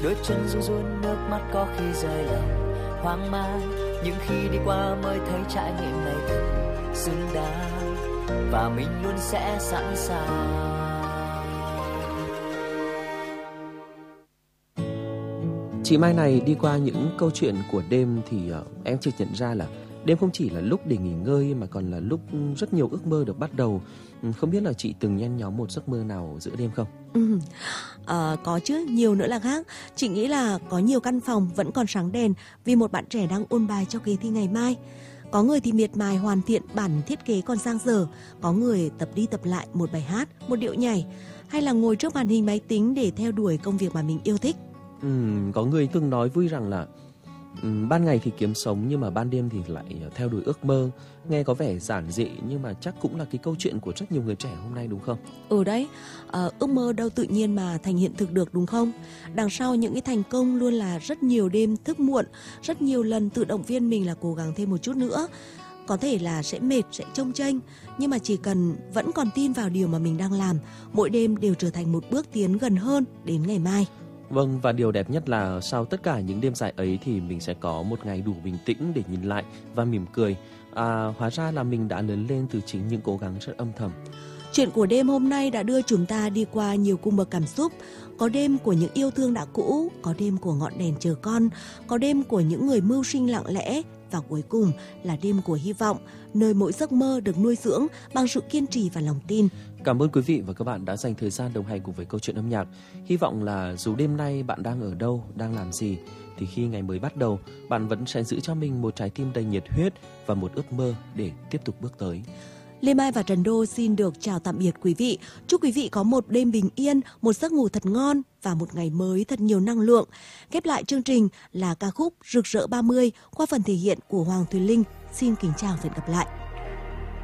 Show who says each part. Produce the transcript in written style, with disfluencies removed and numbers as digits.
Speaker 1: Đôi chân ru run nước mắt có khi rơi lòng hoang mang, nhưng khi đi qua mới thấy trải nghiệm này thật xứng đáng và mình luôn sẽ sẵn sàng.
Speaker 2: Chị Mai này, đi qua những câu chuyện của đêm thì em chợt nhận ra là đêm không chỉ là lúc để nghỉ ngơi mà còn là lúc rất nhiều ước mơ được bắt đầu. Không biết là chị từng nhen nhóm một giấc mơ nào giữa đêm không?
Speaker 3: Có chứ, nhiều nữa là khác. Chị nghĩ là có nhiều căn phòng vẫn còn sáng đèn vì một bạn trẻ đang ôn bài cho kỳ thi ngày mai. Có người thì miệt mài hoàn thiện bản thiết kế còn dang dở, có người tập đi tập lại một bài hát, một điệu nhảy, hay là ngồi trước màn hình máy tính để theo đuổi công việc mà mình yêu thích.
Speaker 2: Có người từng nói vui rằng là ban ngày thì kiếm sống nhưng mà ban đêm thì lại theo đuổi ước mơ. Nghe có vẻ giản dị nhưng mà chắc cũng là cái câu chuyện của rất nhiều người trẻ hôm nay đúng không?
Speaker 3: Đấy, ước mơ đâu tự nhiên mà thành hiện thực được đúng không? Đằng sau những cái thành công luôn là rất nhiều đêm thức muộn, rất nhiều lần tự động viên mình là cố gắng thêm một chút nữa. Có thể là sẽ mệt, sẽ chông chênh, nhưng mà chỉ cần vẫn còn tin vào điều mà mình đang làm, mỗi đêm đều trở thành một bước tiến gần hơn đến ngày mai.
Speaker 2: Vâng, và điều đẹp nhất là sau tất cả những đêm dài ấy thì mình sẽ có một ngày đủ bình tĩnh để nhìn lại và mỉm cười. Hóa ra là mình đã lớn lên từ chính những cố gắng rất âm thầm.
Speaker 3: Chuyện của đêm hôm nay đã đưa chúng ta đi qua nhiều cung bậc cảm xúc. Có đêm của những yêu thương đã cũ, có đêm của ngọn đèn chờ con, có đêm của những người mưu sinh lặng lẽ, và cuối cùng là đêm của hy vọng, nơi mỗi giấc mơ được nuôi dưỡng bằng sự kiên trì và lòng tin.
Speaker 2: Cảm ơn quý vị và các bạn đã dành thời gian đồng hành cùng với câu chuyện âm nhạc. Hy vọng là dù đêm nay bạn đang ở đâu, đang làm gì, thì khi ngày mới bắt đầu, bạn vẫn sẽ giữ cho mình một trái tim đầy nhiệt huyết và một ước mơ để tiếp tục bước tới.
Speaker 3: Lê Mai và Trần Đô xin được chào tạm biệt quý vị. Chúc quý vị có một đêm bình yên, một giấc ngủ thật ngon và một ngày mới thật nhiều năng lượng. Khép lại chương trình là ca khúc Rực rỡ 30 qua phần thể hiện của Hoàng Thùy Linh. Xin kính chào và hẹn gặp lại.